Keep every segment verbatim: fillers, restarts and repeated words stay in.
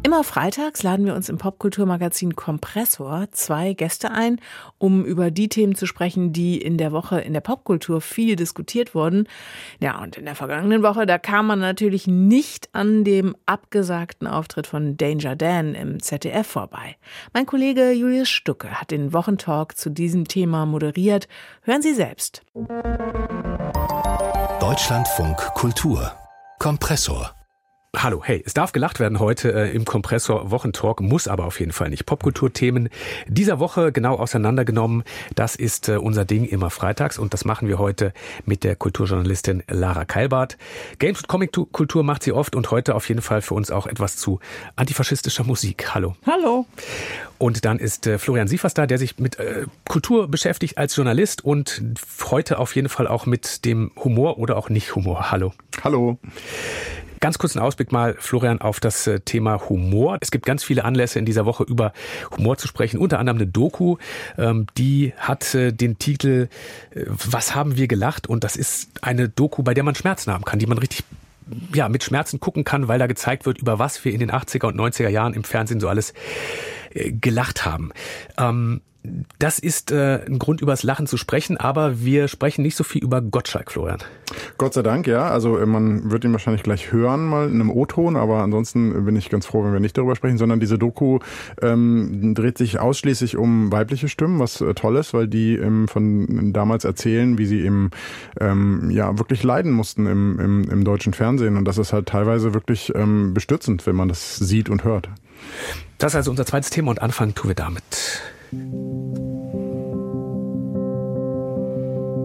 Immer freitags laden wir uns im Popkulturmagazin Kompressor zwei Gäste ein, um über die Themen zu sprechen, die in der Woche in der Popkultur viel diskutiert wurden. Ja, und in der vergangenen Woche, da kam man natürlich nicht an dem abgesagten Auftritt von Danger Dan im Z D F vorbei. Mein Kollege Julius Stucke hat den Wochentalk zu diesem Thema moderiert. Hören Sie selbst. Deutschlandfunk Kultur Kompressor. Hallo, hey, es darf gelacht werden heute äh, im Kompressor Wochentalk, muss aber auf jeden Fall nicht. Popkulturthemen dieser Woche genau auseinandergenommen, das ist äh, unser Ding immer freitags und das machen wir heute mit der Kulturjournalistin Lara Keilbart. Games- und Comic-Kultur macht sie oft und heute auf jeden Fall für uns auch etwas zu antifaschistischer Musik. Hallo. Hallo. Und dann ist äh, Florian Sievers da, der sich mit äh, Kultur beschäftigt als Journalist und heute auf jeden Fall auch mit dem Humor oder auch nicht Humor. Hallo. Hallo. Ganz kurz einen Ausblick mal, Florian, auf das Thema Humor. Es gibt ganz viele Anlässe in dieser Woche über Humor zu sprechen, unter anderem eine Doku, die hat den Titel Was haben wir gelacht? Und das ist eine Doku, bei der man Schmerzen haben kann, die man richtig ja, mit Schmerzen gucken kann, weil da gezeigt wird, über was wir in den achtziger und neunziger Jahren im Fernsehen so alles gelacht haben. Ähm, Das ist äh, ein Grund, über das Lachen zu sprechen, aber wir sprechen nicht so viel über Gottschalk, Florian. Gott sei Dank, ja. Also man wird ihn wahrscheinlich gleich hören, mal in einem O-Ton, aber ansonsten bin ich ganz froh, wenn wir nicht darüber sprechen, sondern diese Doku ähm, dreht sich ausschließlich um weibliche Stimmen, was äh, toll ist, weil die ähm, von damals erzählen, wie sie eben ähm, ja wirklich leiden mussten im, im, im deutschen Fernsehen. Und das ist halt teilweise wirklich ähm, bestürzend, wenn man das sieht und hört. Das ist also unser zweites Thema und anfangen tun wir damit.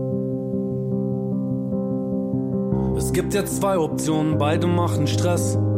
Es gibt jetzt zwei Optionen, beide machen Stress.